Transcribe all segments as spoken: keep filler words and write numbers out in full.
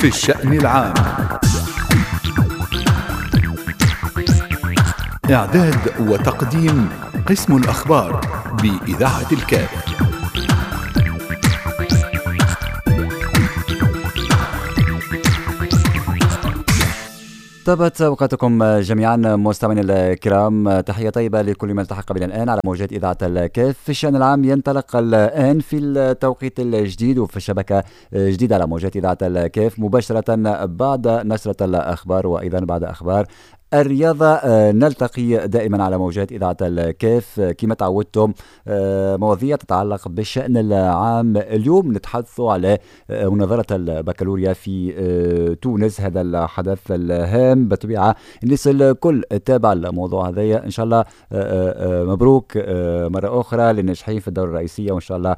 في الشأن العام. إعداد وتقديم قسم الأخبار بإذاعة الكاف. طابت أوقاتكم جميعا مستمعينا الكرام، تحية طيبة لكل من التحق بنا الآن على موجات إذاعة الكاف. في الشأن العام ينطلق الآن في التوقيت الجديد وفي الشبكة جديدة على موجات إذاعة الكاف مباشرة بعد نشرة الأخبار وأيضا بعد أخبار الرياضة. نلتقي دائما على موجات إذاعة الكاف كما تعودتم، مواضيع تتعلق بالشأن العام. اليوم نتحدث على مناظرة البكالوريا في تونس، هذا الحدث الهام بطبيعة الناس الكل تابع الموضوع هذا. إن شاء الله مبروك مرة أخرى للناجحين في الدورة الرئيسية، وإن شاء الله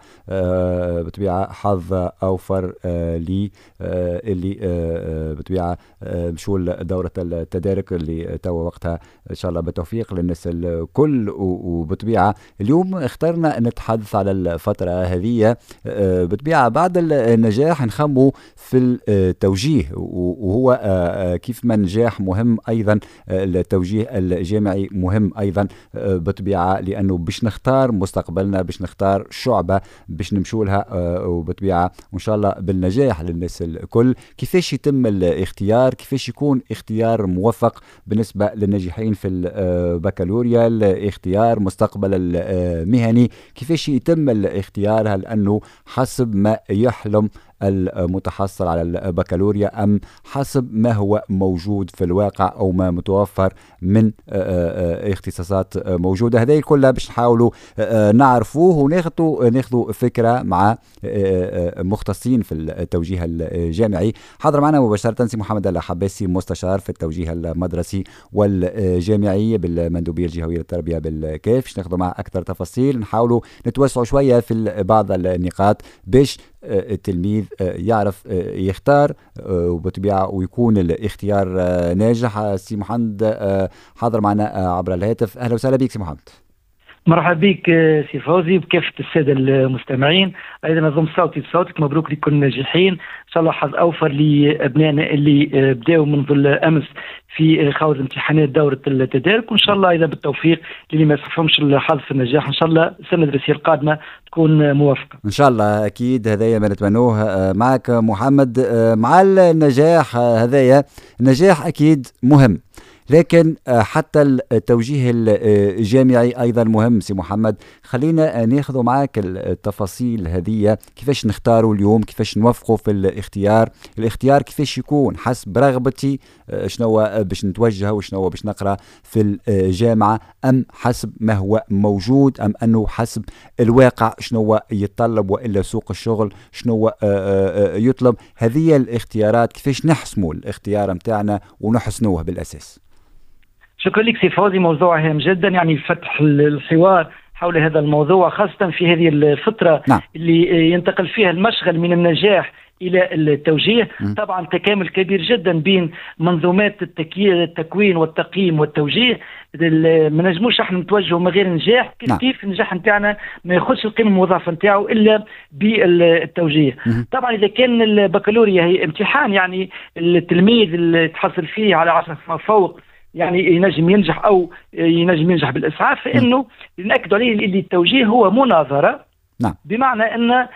بطبيعة حظ أوفر لي اللي بطبيعة مشول دورة التدارك اللي توا وقتها إن شاء الله بالتوفيق للناس الكل. وبطبيعة اليوم اخترنا نتحدث على الفترة هذه بطبيعة بعد النجاح نخمو في التوجيه، وهو كيف ما النجاح مهم أيضا التوجيه الجامعي مهم أيضا بطبيعة، لأنه باش نختار مستقبلنا، باش نختار شعبة باش نمشوا لها وبطبيعة وإن شاء الله بالنجاح للناس الكل. كيفاش يتم الاختيار، كيفاش يكون اختيار موفق بالنسبة للناجحين في البكالوريا، الاختيار مستقبل المهني، كيفاش يتم الاختيار؟ هل أنه حسب ما يحلم المتحصل على البكالوريا أم حسب ما هو موجود في الواقع أو ما متوفر من اختصاصات موجودة؟ هذه كلها باش نحاولوا نعرفوه وناخذوا ناخذوا فكرة مع مختصين في التوجيه الجامعي. حاضر معنا مباشرة سي محمد الحباسي، مستشار في التوجيه المدرسي والجامعي بالمندوبية الجهوية للتربية بالكاف. باش ناخذوا معه أكثر تفاصيل، نحاولوا نتوسعوا شوية في بعض النقاط باش التلميذ يعرف يختار وبطبيعة ويكون الاختيار ناجح. سي محمد حاضر معنا عبر الهاتف، أهلا وسهلا بك سي محمد. مرحبا بك سي فوزي بكافة السادة المستمعين. أيضا أضم صوتي بصوتك، مبروك لكل الناجحين، إن شاء الله حظ أوفر لأبنائنا اللي بداوا منذ الأمس في خوض امتحانات دورة التدارك، وإن شاء الله أيضا بالتوفيق للي ما يصفهمش الحظ في النجاح. إن شاء الله السنة الدراسية القادمة تكون موافقة إن شاء الله، أكيد هذايا ما نتمنوه. معك محمد، مع النجاح هذايا النجاح أكيد مهم، لكن حتى التوجيه الجامعي أيضا مهم. سي محمد، خلينا ناخذ معك التفاصيل هذه، كيفاش نختاروا اليوم، كيفاش نوفقوا في الاختيار، الاختيار كيفاش يكون حسب رغبتي شنو باش نتوجه وشنو باش نقرأ في الجامعة، أم حسب ما هو موجود، أم أنه حسب الواقع شنو يتطلب وإلا سوق الشغل شنو يطلب. هذه الاختيارات كيفاش نحسموا الاختيار متاعنا ونحسنوه بالأساس؟ شكرا لك سي فوزي، موضوع هام جدا، يعني فتح الحوار حول هذا الموضوع خاصة في هذه الفترة نعم. اللي ينتقل فيها المشغل من النجاح إلى التوجيه. م. طبعا تكامل كبير جدا بين منظومات التكوين والتقييم والتوجيه. ما نجموش احنا نتوجهوا من غير نجاح، كيف نعم. كيف النجاح نتاعنا ما ياخذش القيمة المضافة نتاعو إلا بالتوجيه. م. طبعا إذا كان البكالوريا هي امتحان، يعني التلميذ اللي تحصل فيه على عشرة فما فوق يعني ينجم ينجح أو ينجم ينجح بالإسعاف، فإنه نأكد عليه اللي التوجيه هو مناظرة. نعم. بمعنى أن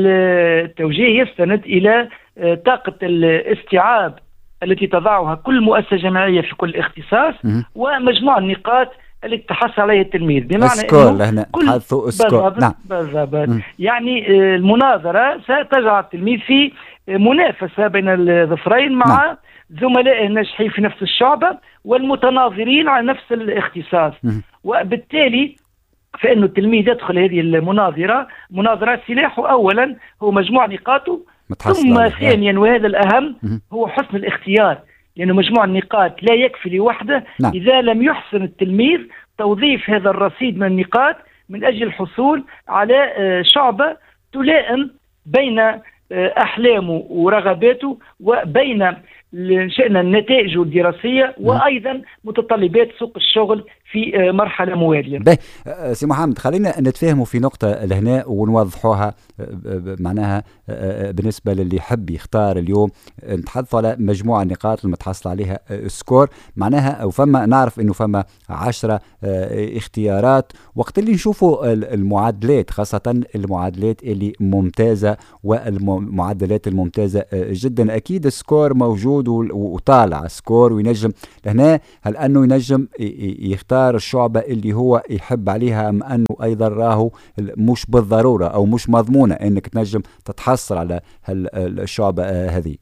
التوجيه يستند إلى طاقة الاستيعاب التي تضعها كل مؤسسة جامعية في كل اختصاص، م- ومجموع النقاط التي تحصل عليها التلميذ. بمعنى أنه كل نعم. يعني المناظرة ستجعل التلميذ في منافسة بين الظفرين مع نعم. زملائه الناجحين في نفس الشعبة والمتناظرين على نفس الاختصاص، وبالتالي فإنه التلميذ يدخل هذه المناظرة مناظرة سلاحه أولا هو مجموع نقاطه، ثم ثانيا وهذا الأهم هو حسن الاختيار، لأنه مجموع النقاط لا يكفي لوحده نعم. إذا لم يحسن التلميذ توظيف هذا الرصيد من النقاط من أجل الحصول على شعبة تلائم بين أحلامه ورغباته وبين شأن النتائج الدراسية وأيضا متطلبات سوق الشغل في مرحله مواليه. باهي سي محمد، خلينا نتفاهموا في نقطه لهنا ونوضحوها معناها بالنسبه للي يحب يختار اليوم. نتحدثوا على مجموعه النقاط المتحصل عليها سكور، معناها وفما نعرف انه فما عشرة اختيارات. وقت اللي نشوفوا المعادلات، خاصه المعادلات اللي ممتازه والمعدلات الممتازه جدا، اكيد سكور موجود وطالع سكور وينجم لهنا. هل انه ينجم يختار الشعبة اللي هو يحب عليها، أم أنه أيضا راهو مش بالضرورة أو مش مضمونة أنك تنجم تتحصل على الشعبة هذه؟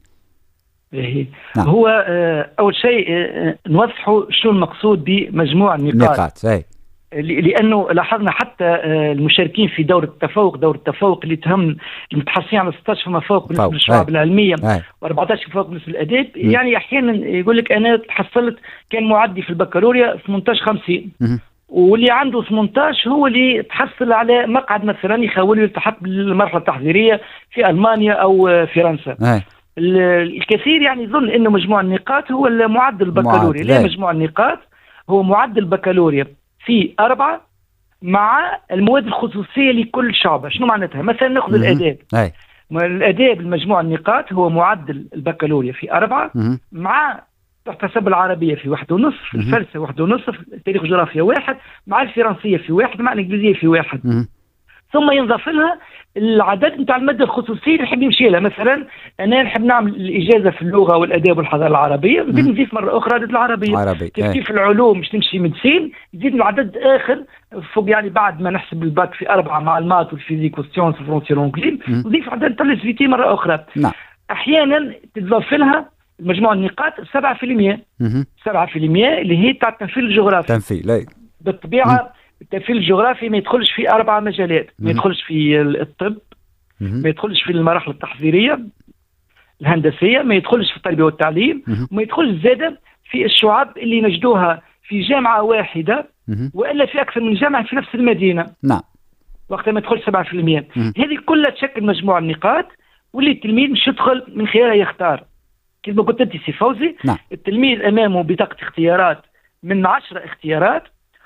نعم. هو أول شيء نوضحوا شو المقصود بمجموع النقاط. نقاط هي. لأنه لاحظنا حتى المشاركين في دورة التفوق دورة التفوق اللي تهم المتحصلين على ستة عشر فما فوق بالنسبة للشعب العلمية وأربعة عشر فوق بالنسبة للآداب. يعني أحيانا يقول لك أنا تحصلت كان معدي في البكالوريا ثمانية عشر خمسين، واللي عنده ثمانية عشر هو اللي تحصل على مقعد مثلا يخاول يلتحق بالمرحلة التحضيرية في ألمانيا أو فرنسا. هي. الكثير يعني يظن أنه مجموع النقاط هو المعدل البكالوريا. لا، مجموع النقاط هو معدل البكالوريا في أربعة مع المواد الخصوصية لكل شعبة. شنو معناتها؟ مثلا نأخذ الآداب. أي. الآداب المجموع النقاط هو معدل البكالوريا في أربعة مم. مع تحتسب العربية في واحد ونصف، الفلسفة واحد ونصف، التاريخ والجغرافيا واحد، مع الفرنسية في واحد، مع الإنجليزية في واحد. مم. ثم ينضاف لها العدد نتاع الماده الخصوصيه اللي نحب نمشي لها. مثلا انا نحب نعمل الاجازه في اللغه والاداب والحضاره العربيه، نزيد نضيف مره اخرى عدد العربيه. عربي. كيف كيف العلوم مش تمشي ميديسين، نزيد العدد اخر فوق، يعني بعد ما نحسب الباك في اربعه مع المات والفيزيك والسيونس والفرنسي والانجليزي، نضيف عدد تاع السفيتي مره اخرى. نعم. احيانا تضاف لها مجموع النقاط سبعة بالمئة سبعة بالمئة اللي هي تاع التنفيذ الجغرافي. تنفيذ بالطبيعه التنفيذ الجغرافي ما يدخلش في أربع مجالات، ما يدخلش في الطب، ما يدخلش في المراحل التحضيرية الهندسية، ما يدخلش في التربية والتعليم، وما يدخلش زادة في الشعب اللي نجدوها في جامعة واحدة وإلا في أكثر من جامعة في نفس المدينة. نعم. وقت ما يدخل سبعة بالمئة هذه كلها تشكل مجموع النقاط، واللي التلميذ مش يدخل من خلالها يختار. كما قلت أنت سي فوزي. نعم. التلميذ أمامه بطاقة اختيارات من عشرة اختيارات،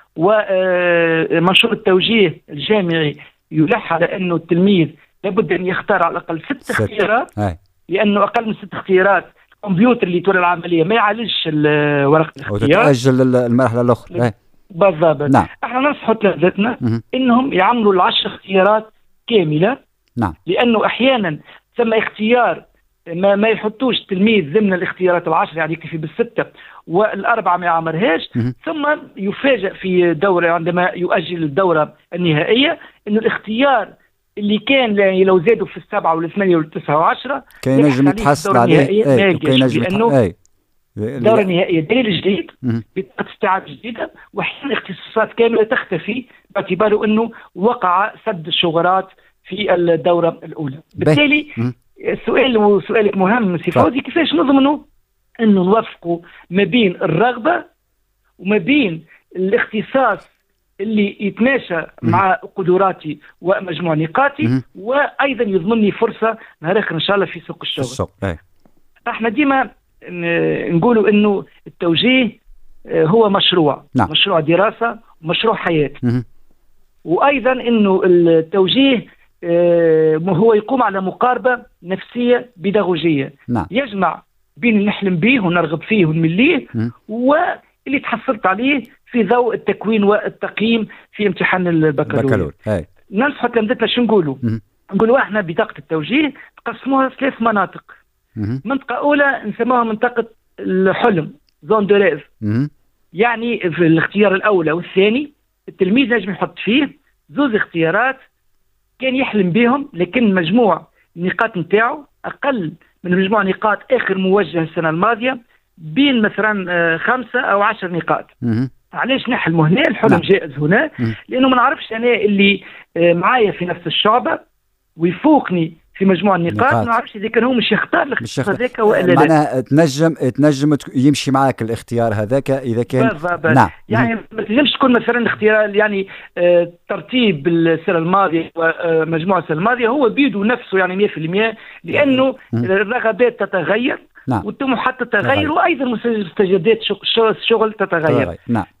ومنشور التوجيه الجامعي يلح على أنه التلميذ لابد أن يختار على الأقل ست اختيارات. هاي. لأنه أقل من ست اختيارات الكمبيوتر اللي يتولى العملية ما يعالجش ورقة الاختيار وتتأجل المرحلة الأخرى. بالضبط. نعم. احنا ننصح تلامذتنا أنهم يعملوا العشر اختيارات كاملة. نعم. لأنه أحيانا ثم اختيار ما ما يحطوش التلميذ ضمن الاختيارات العشر، يعني يكفي بالستة والأربعة ما يعمرهاش، ثم يفاجأ في دورة عندما يؤجل الدورة النهائية إنه الاختيار اللي كان لو زادوا في السبعة والثمانية والتسعة وعشرة كان يجب يتحصل عليه. ما يجيش، لأنه دورة نهائية دليل جديد بطاقة استيعاب جديدة، وأحيانا اختصاصات كاملة تختفي باعتباره أنه وقع سد الشغرات في الدورة الأولى. بالتالي السؤال وسؤالك مهم سي فوزي، كيفاش نضمنوا انه نوفقوا ما بين الرغبه وما بين الاختصاص اللي يتماشى مع قدراتي ومجموع نقاطي، وايضا يضمنني فرصه نهار اخر ان شاء الله في سوق الشغل. السوق. احنا ديما نقولوا انه التوجيه هو مشروع. نعم. مشروع دراسه ومشروع حياه. مم. وايضا انه التوجيه هو يقوم على مقاربة نفسية بيداغوجية. نعم. يجمع بين اللي نحلم به ونرغب فيه ونمليه واللي تحصلت عليه في ضوء التكوين والتقييم في امتحان البكالوريا. ننصح تلامذتنا شو نقولوا؟ نقولوا احنا بطاقة التوجيه تقسموها ثلاث مناطق. مم. منطقة أولى نسموها منطقة الحلم، زون دو ريف. يعني في الاختيار الأولى والثاني التلميذ نجم يحط فيه زوز اختيارات كان يحلم بهم، لكن مجموع النقاط نتاعو أقل من مجموع نقاط آخر موجه السنة الماضية بين مثلا خمسة أو عشر نقاط. مم. علاش نحلم هنا؟ الحلم نعم. جائز هنا مم. لأنه ما نعرفش أنا اللي معايا في نفس الشعبة ويفوقني في مجموع النقاط، ما نعرفش إذا كان هو مش يختار الاختيار هذاك ولا لا. معناها تنجم تنجم يمشي معك الاختيار هذاك إذا كان بالضبط. نعم. يعني ما تنجمش تكون مثلا اختيار يعني آه ترتيب السنة الماضية ومجموع السنة الماضية هو بيدو نفسه يعني مية بالمية، لأنه مم. الرغبات تتغير. نعم. والطموحات تتغير، وأيضا مستجدات الشغل تتغير. نعم.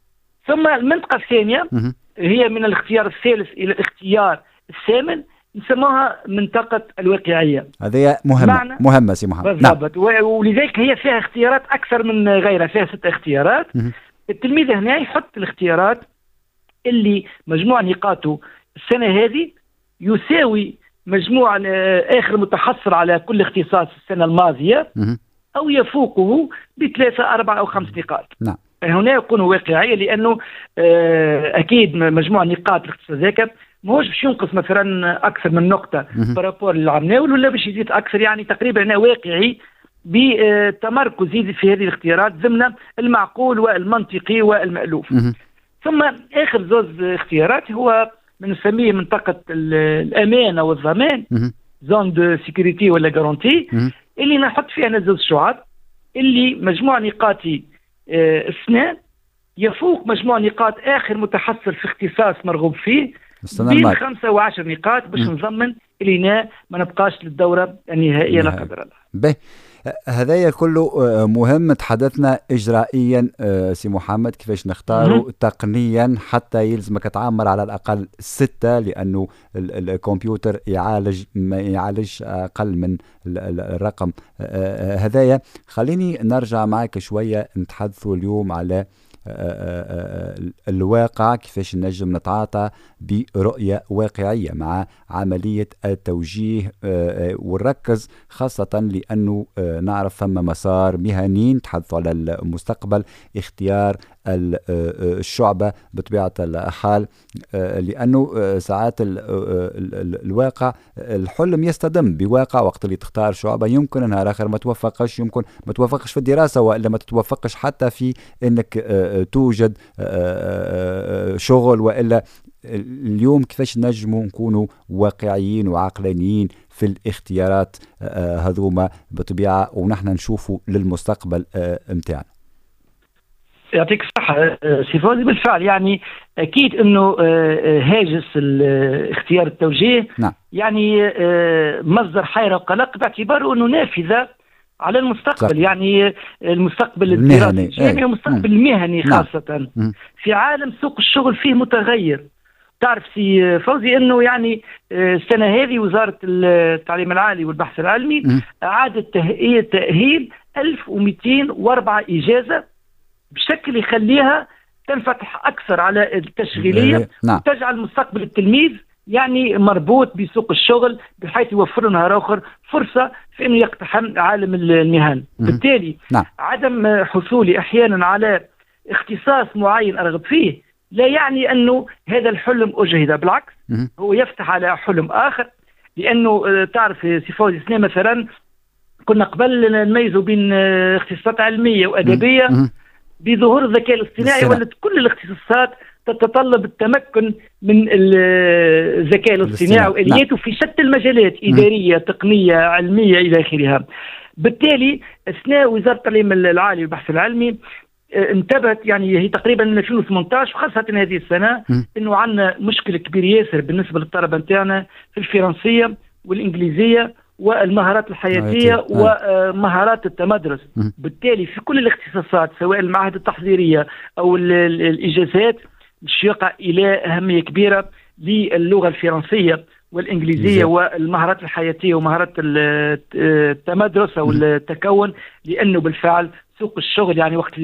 ثم المنطقة الثانية هي من الاختيار الثالث إلى الاختيار الثامن، نسموها منطقة الواقعية. هذه مهمة مهمة سي محمد. بالضبط. نعم. ولذلك هي فيها اختيارات أكثر من غيرها، فيها ست اختيارات. م- التلميذ هنا يحط الاختيارات اللي مجموع نقاطه السنة هذه يساوي مجموع آخر متحصل على كل اختصاص السنة الماضية م- أو يفوقه بثلاثة أربعة أو خمس نقاط. نعم. هنا يكون واقعية، لأنه أكيد مجموع نقاط الاختصاص ذاك ماهوش باش ينقص مثلا أكثر من نقطة برابور للعام ناول، ولا باش يزيد أكثر. يعني تقريبا هنا واقعي بتمركز في هذه الاختيارات ضمن المعقول والمنطقي والمألوف. ثم آخر زوز اختيارات هو من نسميه منطقة الأمانة والضمان، زون دو سيكوريتي ولا جارونتي، اللي نحط فيها أنا زوز شعب اللي مجموع نقاطي السنة يفوق مجموع نقاط آخر متحصل في اختصاص مرغوب فيه بين خمسة وعشر نقاط باش نضمن إلينا ما نبقاش للدورة النهائية لا قدر الله. به هذايا كله مهم. تحدثنا إجرائيا سي محمد كيفاش نختاروا تقنيا حتى يلزمك تعمر على الأقل ستة، لأنه الكمبيوتر يعالج ما يعالج أقل من الرقم هذايا. خليني نرجع معك شوية نتحدثوا اليوم على الواقع، كيفاش نجم نتعاطى برؤية واقعية مع عملية التوجيه، ونركز خاصة لأنه نعرف ثم مسار مهني نتحدث على المستقبل، اختيار الشعبة بطبيعة الحال، لأنه ساعات الواقع الحلم يصطدم بواقع. وقت اللي تختار شعبة يمكن أنها آخر ما توفقش، يمكن ما توفقش في الدراسة، وإلا ما تتوفقش حتى في أنك توجد شغل. وإلا اليوم كيفاش نجموا نكونوا واقعيين وعقلانيين في الاختيارات هذوما بطبيعة، ونحن نشوفوا للمستقبل متاعنا؟ يعطيك الصحة سي فوزي. بالفعل يعني أكيد أنه هاجس اختيار التوجيه نعم. يعني مصدر حيرة وقلق باعتباره أنه نافذة على المستقبل. صح. يعني المستقبل الدراسي الجامعي والمستقبل المهني خاصة. نعم. في عالم سوق الشغل فيه متغير. تعرف سي فوزي أنه يعني السنة هذه وزارة التعليم العالي والبحث العلمي م. أعادت تأهيل ألف ومئتين وأربعة إجازة بشكل يخليها تنفتح أكثر على التشغيلية. نعم. وتجعل مستقبل التلميذ يعني مربوط بسوق الشغل، بحيث يوفر نهار آخر فرصة في أنه يقتحم عالم المهن. م. بالتالي نعم. عدم حصولي أحيانا على اختصاص معين أرغب فيه لا يعني أنه هذا الحلم أجهد، بالعكس م. هو يفتح على حلم آخر. لأنه تعرف سيفوزي سنة مثلا كنا قبل نميزوا بين اختصاصات علمية وأدبية م. بظهور الذكاء الاصطناعي، ولت كل الاختصاصات تتطلب التمكن من الذكاء الاصطناعي وآلياته في شتى المجالات، إدارية، تقنية، علمية إلى آخرها. بالتالي أثناء وزارة التعليم العالي والبحث العلمي انتبهت، يعني هي تقريبا من ألفين وثمانية عشر وخاصة هذه السنة، انه عندنا مشكل كبير ياسر بالنسبة للطلبة نتاعنا في الفرنسية والإنجليزية والمهارات الحياتية ومهارات التمدرس. بالتالي في كل الاختصاصات سواء المعاهد التحضيرية أو الإجازات مش يقع إلى أهمية كبيرة للغة الفرنسية والإنجليزية والمهارات الحياتية ومهارات التمدرس أو التكون، لأنه بالفعل سوق الشغل يعني وقت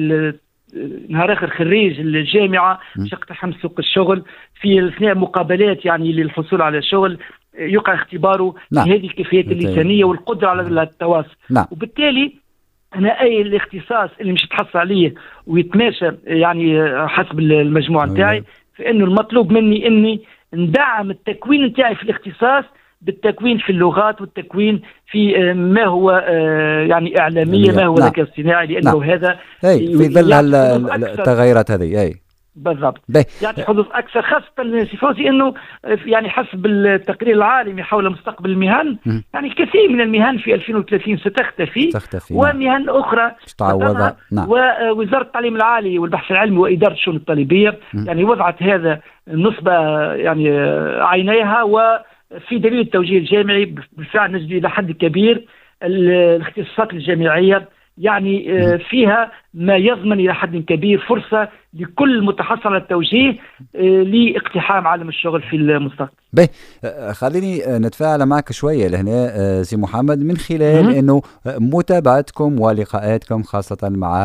نهار آخر خريج الجامعة باش يقتحم سوق الشغل في أثناء مقابلات يعني للحصول على شغل يقع اختباره نعم. هذه الكيفيات اللسانية والقدرة على التواصل. نعم. وبالتالي أنا أي الاختصاص اللي مش يتحصل عليه ويتماشى يعني حسب المجموع نتاعي، فإنه المطلوب مني إني ندعم التكوين نتاعي في الاختصاص بالتكوين في اللغات والتكوين في ما هو يعني إعلامية، ما هو ذكاء نعم. اصطناعي، لأنه نعم. هذا في ظل التغيرات هذه أي بالضبط يعني حدوث أكثر، خاصة سيفوزي أنه يعني حسب التقرير العالمي حول مستقبل المهن م. يعني الكثير من المهن في ألفين وثلاثين ستختفي, ستختفي ومهن نعم. أخرى تعوضها نعم. ووزارة التعليم العالي والبحث العلمي وإدارة الشؤون الطالبية م. يعني وضعت هذا نصب يعني عينيها، وفي دليل التوجيه الجامعي بالفعل نجد إلى حد كبير الاختصاصات الجامعية يعني فيها ما يضمن إلى حد كبير فرصة لكل متحصل على التوجيه لاقتحام عالم الشغل في المستقبل. باهي، خليني نتفاعل معك شويه لهنا سي محمد من خلال انه متابعتكم ولقاءاتكم خاصه مع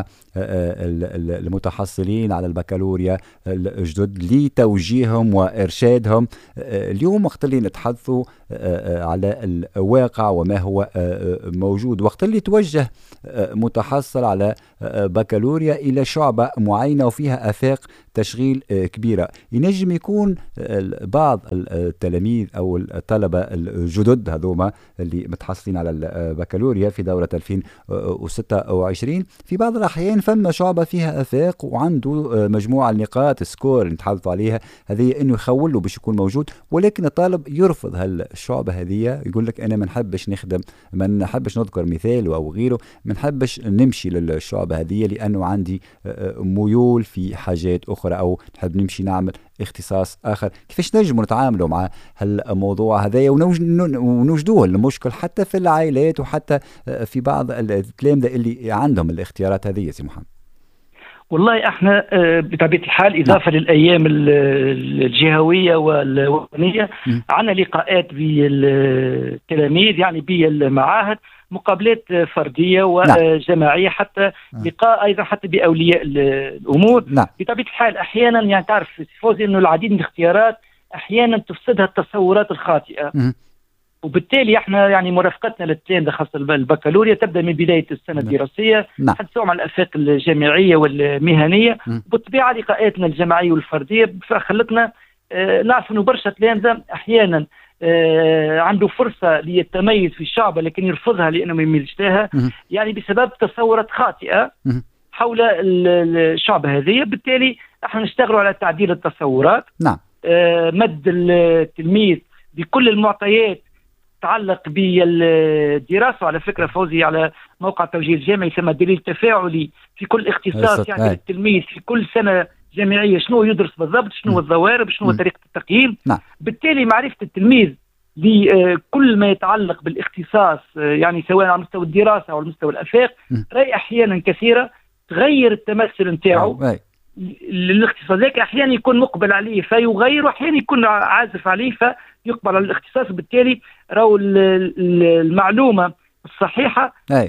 المتحصلين على البكالوريا الجدد لتوجيههم وارشادهم. اليوم وقت اللي نتحدثوا على الواقع وما هو موجود، وقت اللي توجه متحصل على بكالوريا الى شعبه معينه وفيها افاق تشغيل كبيره، ينجم يكون بعض التلاميذ او الطلبه الجدد هذوما اللي متحصلين على البكالوريا في دوره ألفين وستة وعشرين في بعض الاحيان فما شعبه فيها افاق وعنده مجموعه النقاط سكور اللي نتحدثوا عليها هذه انه يخول له باش يكون موجود، ولكن الطالب يرفض هالشعبه هذه، يقول لك انا ما نحبش نخدم، ما نحبش نذكر مثال او غيره، ما نحبش نمشي للشعبه هذه لانه عندي ميول في حاجات اخرى او نحب نمشي نعمل اختصاص اخر. كيفاش نجموا نتعاملوا مع هالموضوع هذايا ونوجدوه المشكل حتى في العائلات وحتى في بعض التلامذه اللي عندهم الاختيارات هذه؟ سي محمد، والله احنا بطبيعه الحال اضافه نعم. للايام الجهويه والوطنيه عندنا لقاءات بالتلاميذ، يعني بالمعاهد، مقابلات فرديه وجماعيه، نعم. حتى لقاء ايضا حتى باولياء الامور، نعم. بطبيعه الحال احيانا يعني تعرف فوزي انه العديد من الاختيارات احيانا تفسدها التصورات الخاطئه، م. وبالتالي احنا يعني مرافقتنا للتلامذه خاصه البكالوريا تبدا من بدايه السنه الدراسيه حتى سواء على الافاق الجامعيه والمهنيه، وبالطبيعه لقاءاتنا الجماعيه والفرديه خلتنا اه نعرف انه برشا تلامذه احيانا اه عنده فرصه ليتميز في الشعب لكن يرفضها لانه ما يميلش لها، يعني بسبب تصورات خاطئه حول الشعب هذه. بالتالي احنا نشتغلوا على تعديل التصورات، نعم. اه مد التلميذ بكل المعطيات تتعلق بالدراسه. وعلى فكره فوزي على موقع التوجيه الجامعي ثم دليل تفاعلي في كل اختصاص، يعني التلميذ في كل سنه جامعيه شنو يدرس بالضبط، شنو الضوارب، شنو طريقه التقييم. نعم. بالتالي معرفه التلميذ لكل ما يتعلق بالاختصاص يعني سواء على مستوى الدراسه او على مستوى الافاق راي احيانا كثيره تغير التمثل نتاعو للاختصاص، لكن احيانا يكون مقبل عليه فيغير واحيانا يكون عازف عليه فيقبل على الاختصاص. بالتالي راهو المعلومه الصحيحه أي.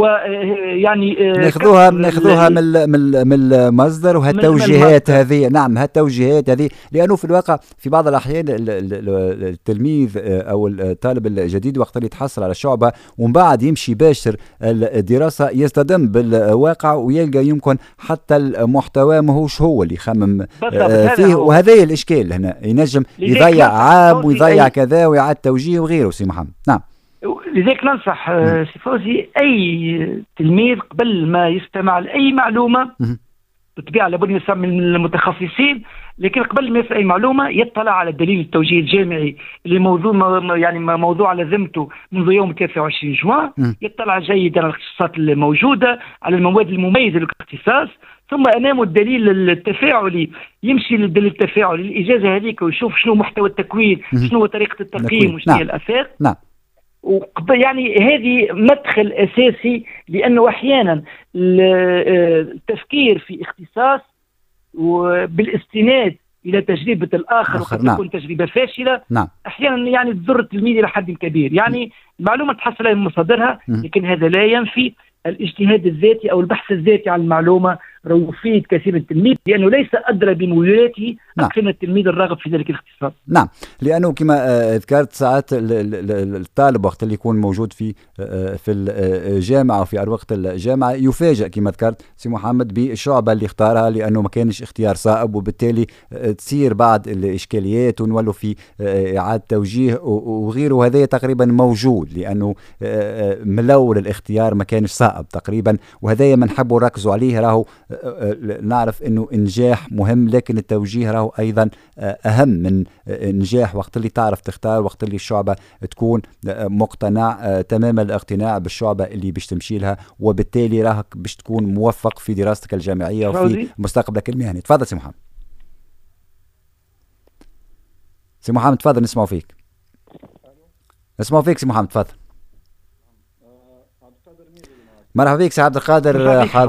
ويعني ناخذوها ناخذوها من من من المصدر وهالتوجيهات هذه، نعم هالتوجيهات هذه، لانه في الواقع في بعض الاحيان التلميذ او الطالب الجديد وقت اللي يتحصل على الشعبه ومن بعد يمشي باشر الدراسه يصطدم بالواقع ويلقى يمكن حتى المحتوى ماهوش هو اللي يخمم فيه، وهذا الاشكال هنا ينجم يضيع عام ويضيع كذا ويعاد توجيه وغيره. سي محمد، نعم. لذلك ننصح سي فوزي اي تلميذ قبل ما يستمع لاي معلومه بالطبيعه لابد يسمع من المتخصصين، لكن قبل ما يسمع اي معلومه يطلع على دليل التوجيه الجامعي اللي موضوع يعني موضوع على ذمته منذ يوم ثلاثة وعشرين جوان، يطلع جيدا على الاختصاصات الموجوده، على المواد المميزه للاختصاص، ثم امامه الدليل التفاعلي يمشي للدليل التفاعلي الاجازه هذيك ويشوف شنو محتوى التكوين، شنو طريقه التقييم، وشنو هي الافاق. نعم. يعني هذه مدخل أساسي، لأنه أحيانا التفكير في اختصاص وبالاستناد إلى تجربة الآخر وقد تكون نعم. تجربة فاشلة نعم. أحيانا يعني تضر التلميذ إلى حد كبير، يعني المعلومة تحصل من مصادرها، لكن هذا لا ينفي الاجتهاد الذاتي أو البحث الذاتي عن المعلومة يفيد كثير من التلميذ، لأنه ليس أدرى بميولاته أكثر من التلميذ الراغب في ذلك الاختصاص. نعم، لأنه كما ذكرت ساعات الطالب وقت اللي يكون موجود في في الجامعة وفي وقت الجامعة يفاجئ كما ذكرت سي محمد بالشعبة اللي اختارها لأنه ما كانش اختيار صائب، وبالتالي تصير بعض الإشكاليات ونولوا في إعادة توجيه وغيره. وهذا تقريبا موجود لأنه من الأول الاختيار ما كانش صائب تقريبا، وهذا ما نحبوا نركزوا عليه. راهو نعرف انه انجاح مهم، لكن التوجيه راهو ايضا اهم من نجاح وقت اللي تعرف تختار، وقت اللي الشعبة تكون مقتنع تمام الاقتناع بالشعبة اللي باش تمشي لها، وبالتالي راهك باش تكون موفق في دراستك الجامعية وفي مستقبلك المهني. تفضل سي محمد. سي محمد تفضل، نسمعوا فيك. نسمعوا فيك سي محمد، تفضل. مرحبا بك سي عبد القادر، حاضر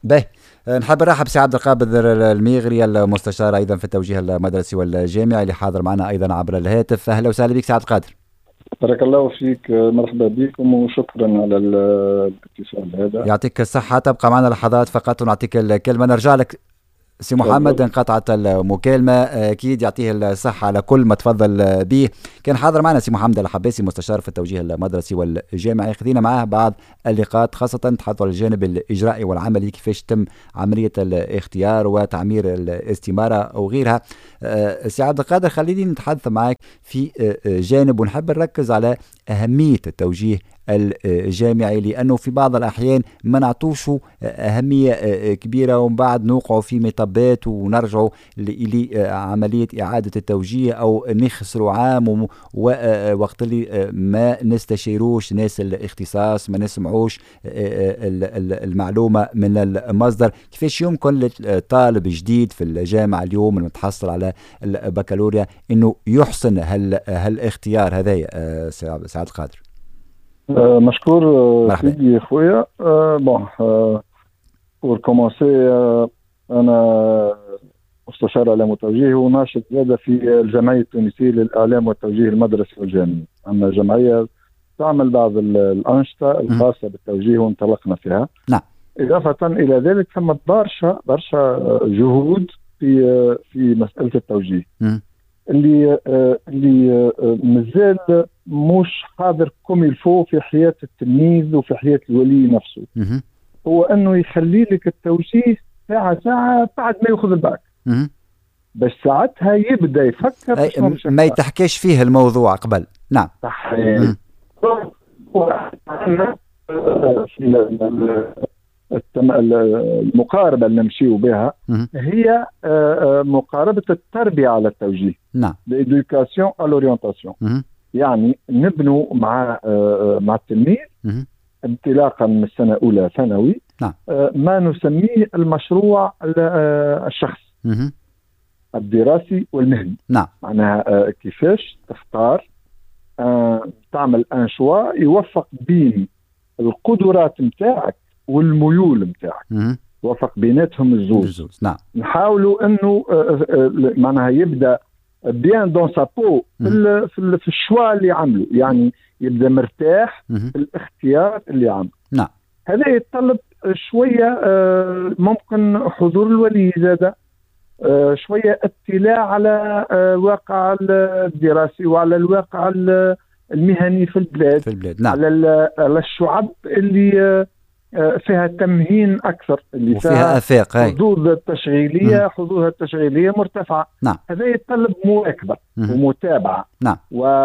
باهي، نحب نرحب بسي عبد القادر الميغري المستشار ايضا في التوجيه المدرسي والجامعي اللي حاضر معنا ايضا عبر الهاتف. اهلا وسهلا بك سي عبد القادر. بارك الله فيك، مرحبا بكم وشكرا على الاتصال هذا. يعطيك الصحة، تبقى معنا لحظات فقط ونعطيك الكلمة. نرجع لك سي محمد، انقطعت المكالمة، أكيد يعطيه الصحة على كل ما تفضل به. كان حاضر معنا سي محمد الحباسي مستشار في التوجيه المدرسي والجامعي، خذينا معاه بعض اللقاءات خاصة تحدث على الجانب الإجرائي والعملي، كيفاش تم عملية الاختيار وتعمير الاستمارة وغيرها. سي عبد القادر، خليني نتحدث معك في جانب ونحب نركز على أهمية التوجيه الجامعي، لأنه في بعض الأحيان ما نعطوش أهمية كبيرة ومن بعد نوقعوا في مطبات ونرجعوا لعملية إعادة التوجيه أو نخسروا عام، ووقت اللي ما نستشيروش ناس الاختصاص، ما نسمعوش المعلومة من المصدر. كيفاش يمكن للطالب جديد في الجامعة اليوم المتحصل على البكالوريا أنه يحسن هالاختيار هذا سعد القادر؟ آه مشكور آه سيدي خويا. آه بون آه بور كومونسي آه انا مستشار اعلام وتوجيه وناشط زاده في الجمعيه التونسيه للاعلام والتوجيه المدرسي والجامعي. عندنا جمعيه تعمل بعض الانشطه الخاصه بالتوجيه وانطلقنا فيها. نعم. اضافه الى ذلك ثم برشا برشا جهود في في مساله التوجيه م. اللي آه اللي آه مازال مش حاضر كوم الفو في حياة التلميذ وفي حياة الولي نفسه. م- هو أنه يخلي لك التوجيه ساعة ساعة بعد ما يأخذ الباك، م- بس ساعتها يبدأ يفكر ما يتحكيش فيه الموضوع قبل. نعم صحيح. المقاربة اللي نمشيو بها هي مقاربة التربية على التوجيه. نعم. l'éducation à l'orientation. يعني نبنوا مع مع التلميذ انطلاقا من السنة الأولى ثانوي نعم. ما نسميه المشروع الشخصي الدراسي والمهني. نعم. معناها كيفاش تختار تعمل ان شوا يوفق بين القدرات متاعك والميول متاعك، يوفق بيناتهم الزوج. نعم. نحاولوا انه معناها يبدا بيان دون سابو في في الشوا اللي عمله، يعني يبدا مرتاح في الاختيار اللي عمله. نعم. هذا يتطلب شويه ممكن حضور الولي زاده، شويه اطلاع على الواقع الدراسي وعلى الواقع المهني في البلاد، في البلاد. نعم. على الشعب اللي فيها تمهين اكثر، اللي وفيها افاق، حظوظ التشغيليه حظوظها التشغيليه مرتفعه. نعم. هذا يتطلب مواكبه ومتابعه. نعم.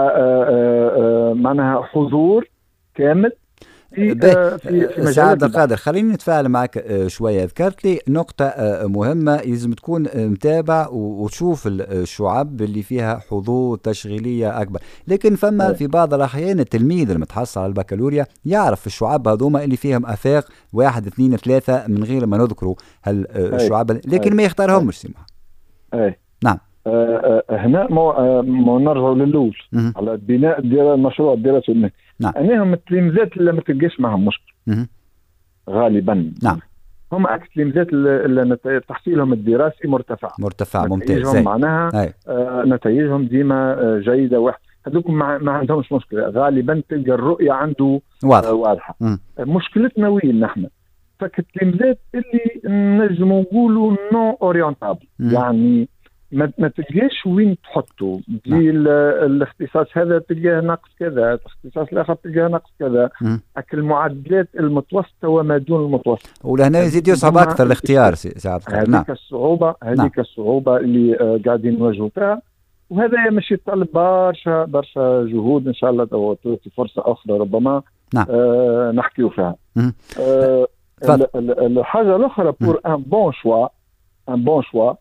ومعناها حضور كامل في في سعد القادر. خليني نتفاعل معك شويه. ذكرت لي نقطه مهمه، لازم تكون متابع وتشوف الشعب اللي فيها حظوظ تشغيليه اكبر، لكن فما في بعض الاحيان التلميذ المتحصل على البكالوريا يعرف الشعب هذوما اللي فيهم افاق واحد اثنين ثلاثه من غير ما نذكروا هالشعب، لكن ما يختارهمش سمح. اي نعم. آه آه هنا مو نرجعوا للأول على بناء المشروع الدراسي والمهني. نعم. أنهم التلاميذات اللي ما تلقاش معهم مشكل مه. غالبا. نعم. هم أكثر التلاميذات اللي تحصيلهم الدراسي مرتفع مرتفع ممتاز. معناها آه نتائجهم ديما آه جيدة. واحد هذوك ما, ما عندهمش مشكلة، غالبا تلقى الرؤية عنده واضح. آه واضحة. مه. مشكلتنا وين نحن؟ فكتلاميذات اللي نجموا نقولوا نو اورينتابل، يعني ما ما تلقاش وين تحطه. دي الاختصاص هذا تلقاه ناقص كذا، الاختصاص الاخر تلقاه ناقص كذا. اكل المعدلات المتوسطه وما دون المتوسط، ولهنا يزيد يصعب اكثر الاختيار ساعات. هذيك الصعوبه هذيك الصعوبه اللي قاعدين نواجهوا فيها، وهذا مش يتطلب برشا برشا جهود. ان شاء الله تعطي فرصه اخرى ربما نعم. آه نحكيوا فيها. آه الحاجه الاخرى بور ان بون شوا ان بون شوا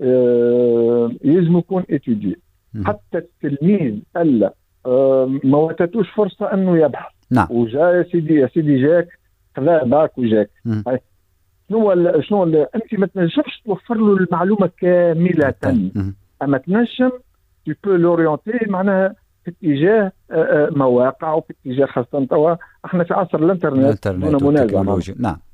آه يلزم يكون اتيدي. حتى التلميذ الا آه ما واتتوش فرصه انه يبحث. نعم. وجا يا سيدي يا سيدي جاك خذا باك وجاك. شنو شنو انت ما تنجمش توفر له المعلومه كامله، اما تنجم tu peux l'orienter معناها في اتجاه مواقع وفي اتجاه خاصه توا احنا في عصر الانترنت. الانترنت والتكنولوجيا. نعم.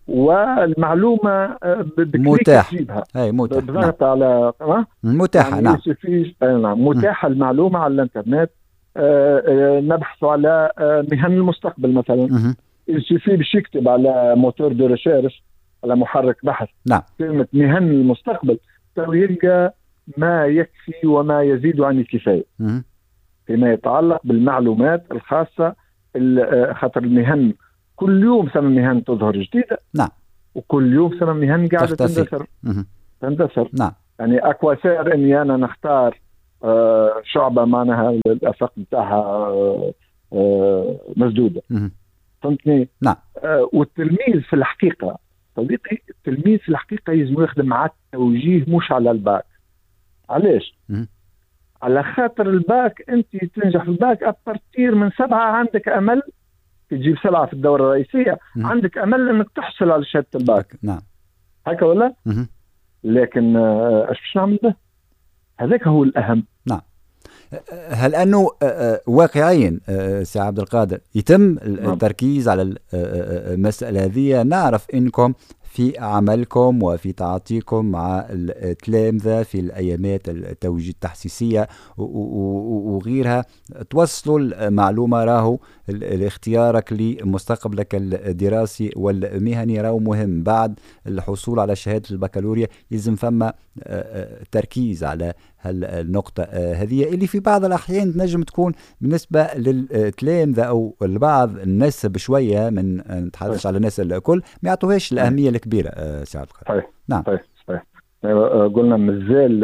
والمعلومه متاحه اي متاحه بالضغط نعم. على متاحه يعني نعم نعم متاحه المعلومه على الانترنت. آه آه نبحث على آه مهن المستقبل مثلا، يسوفي باش يكتب على موتور دو ريشيرش، على محرك بحث نعم كلمه مهن المستقبل، تو يلقى ما يكفي وما يزيد عن الكفايه فيما يتعلق بالمعلومات الخاصه. خاطر المهن كل يوم ثم مهن تظهر جديده نعم، وكل يوم ثم مهن قاعده تندثر تندثر نعم. يعني اكواسير اني انا نختار آه شعبه معناها الافاق نتاعها آه آه مسدوده، فهمتني؟ نعم. آه والتلميذ في الحقيقه صديقي، التلميذ في الحقيقه لازم يخدم مع التوجيه مش على الباك. علاش؟ مه. على خاطر الباك انت تنجح في الباك ابارتير من سبعه عندك امل تجيب سبعه في الدوره الرئيسيه، مه. عندك امل انك تحصل على شهاده الباك. نعم هكا ولا؟ مه. لكن ايش باش نعمل به؟ هذاك هو الاهم. نعم. هل انه واقعيا سي عبد القادر يتم التركيز على المساله هذه؟ نعرف انكم في عملكم وفي تعاطيكم مع التلامذة في الأيامات التوجيه التحسيسية وغيرها توصلوا المعلومة، راهو اختيارك لمستقبلك الدراسي والمهني راهو مهم. بعد الحصول على شهادة البكالوريا يلزم فما تركيز على هالنقطة هذه اللي في بعض الأحيان تنجم تكون بالنسبة للتلامذة أو البعض الناس بشوية، من نتحدث على الناس الكل، ما يعطوهاش الأهمية الكبيرة. سعد القادر. صحيح. نعم صحيح صحيح. قلنا مازال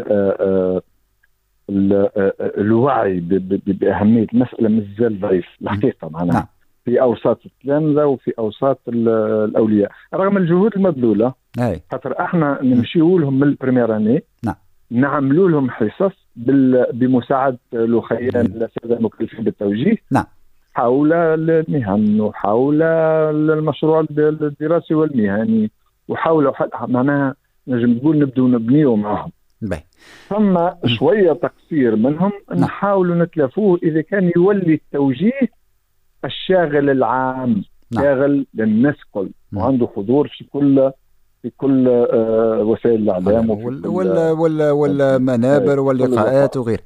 الوعي بأهمية المسألة مازال ضعيف الحقيقة معناها. نعم. في أوساط التلامذة وفي أوساط الأولياء رغم الجهود المبذولة، خاطر احنا نمشيو لهم من البريمير اني. نعم. نعملوا لهم حصص بمساعدة الأخيان الأساتذة المكلفين بالتوجيه. نعم. حول المهن وحول المشروع الدراسي والمهني وحول معناها نجم نقول نبدو نبنيه معهم. بي. ثم شوية تقصير منهم نحاول نتلافوه إذا كان يولي التوجيه الشاغل العام. نعم. شاغل للناس كل وعنده حضور في كل في كل آه وسائل الاعلام وال وال وال والمنابر واللقاءات وغيره.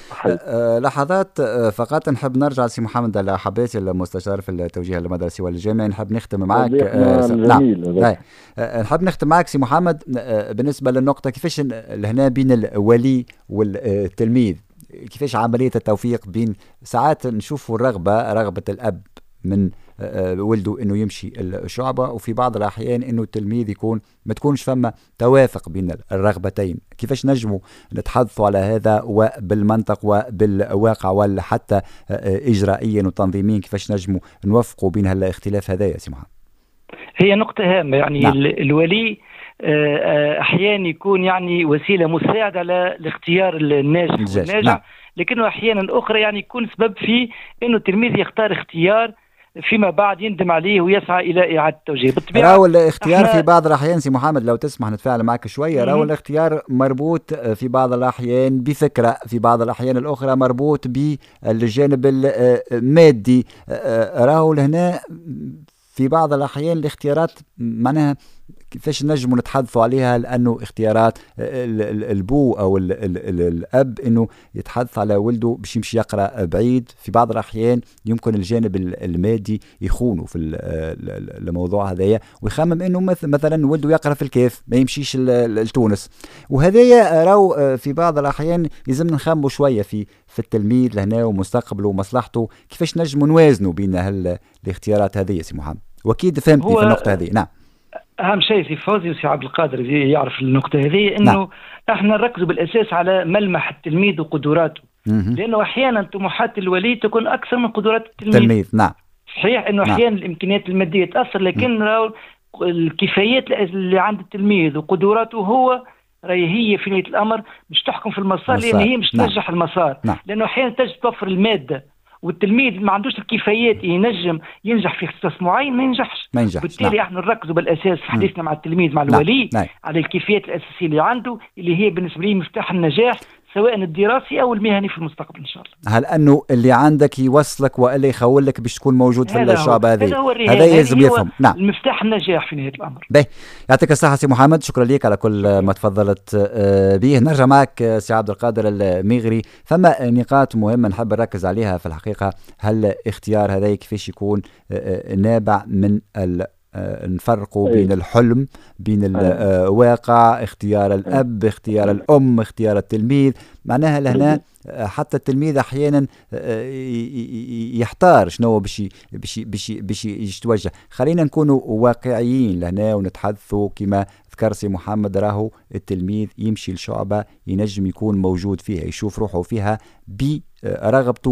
آه لحظات آه فقط نحب نرجع سي محمد على حبيتي المستشار في التوجيه المدرسي والجامعي، نحب نختم معك. آه نعم. آه نحب نختم معك سي محمد آه بالنسبه للنقطه كيفاش هنا بين الولي والتلميذ، كيفاش عمليه التوفيق بين ساعات نشوفوا الرغبه رغبه الاب من ولده انه يمشي الشعبة، وفي بعض الاحيان انه التلميذ يكون ما تكونش فما توافق بين الرغبتين. كيفاش نجموا نتحدثوا على هذا وبالمنطق وبالواقع ولا حتى اجرائيا وتنظيميا، كيفاش نجموا نوفقوا بين هالاختلاف هذا يا سي محمد؟ هي نقطة هامة يعني. نعم. الولي احيانا يكون يعني وسيلة مساعدة لاختيار الناجح والناجح. نعم. لكنه احيانا اخرى يعني يكون سبب في انه التلميذ يختار اختيار فيما بعد يندم عليه ويسعى الى اعاده التوجيه. بالطبيعه راهو الاختيار في بعض الاحيان سي محمد لو تسمح نتفاعل معك شويه، راهو الاختيار مربوط في بعض الاحيان بفكره، في بعض الاحيان الاخرى مربوط بالجانب المادي. راهو لهنا في بعض الاحيان الاختيارات معناها كيفاش نجموا نتحدثوا عليها، لانه اختيارات البو او ال ال ال الاب انه يتحدث على ولده باش يمشي يقرا بعيد، في بعض الاحيان يمكن الجانب المادي يخونه في الموضوع هذايا ويخمم انه مثلا ولده يقرا في الكيف ما يمشيش لتونس، وهذايا راهو في بعض الاحيان يلزم نخمموا شويه في في التلميذ لهنا ومستقبله ومصلحته، كيفاش نجموا نوازنوا بين الاختيارات هذه يا سي محمد؟ واكيد فهمتني في النقطه هذه. نعم. اهم شيء سي فوزي وسي عبد القادر يعرف النقطه هذه، انه نعم. احنا نركزوا بالاساس على ملمح التلميذ وقدراته، لانه احيانا طموحات الولي تكون اكثر من قدرات التلميذ. التلميذ نعم صحيح انه احيانا نعم. الامكانيات الماديه تاثر، لكن الكفايات اللي عند التلميذ وقدراته هو راهي هي في نهايه الامر مش تحكم في المسار، لان هي مش نعم. تنجح المسار. نعم. لانه احيانا تجد توفر الماده والتلميذ ما عندوش الكفايات ينجم ينجح في اختصاص معين ما ينجحش. ما ينجحش. بالتالي نعم. احنا نركزوا بالاساس في حديثنا مع التلميذ مع الولي نعم. نعم. على الكفايات الاساسيه اللي عنده اللي هي بالنسبه لي مفتاح النجاح سواء الدراسي او المهني في المستقبل ان شاء الله. هل انه اللي عندك يوصلك والا يخول لك باش تكون موجود في الشعب هذه؟ هذا يلزم يفهم. نعم، المفتاح النجاح في نهايه الامر. باهي، يعطيك الصحه سي محمد، شكرا لك على كل ما تفضلت به. نرجع معك سي عبد القادر المغري، فما نقاط مهمه نحب نركز عليها في الحقيقه. هل اختيار هذا كيفاش يكون نابع من ال نفرقوا بين الحلم، بين الواقع، اختيار الأب، اختيار الأم، اختيار التلميذ. معناها لهنا حتى التلميذ أحيانا يحتار شنو باش باش باش باش يتوجه. خلينا نكونوا واقعيين لهنا ونتحدثوا كما ذكر سي محمد، راهو التلميذ يمشي لشعبة ينجم يكون موجود فيها، يشوف روحه فيها برغبته